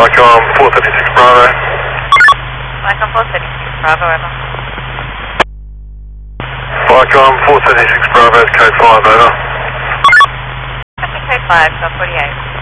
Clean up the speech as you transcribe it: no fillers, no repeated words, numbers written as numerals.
Vicom 436 Bravo. Vicom 436 Bravo, over. Vicom 436 Bravo, code 5, over. Code 5, so 48.